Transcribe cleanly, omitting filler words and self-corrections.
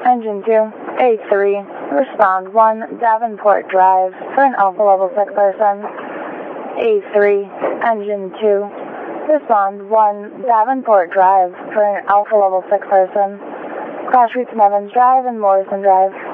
Engine 2, A3, respond 1, Davenport Drive, for an Alpha Level sick person. A3, Engine 2, respond 1, Davenport Drive, for an Alpha Level sick person. Crash Route Evans Drive and Morrison Drive.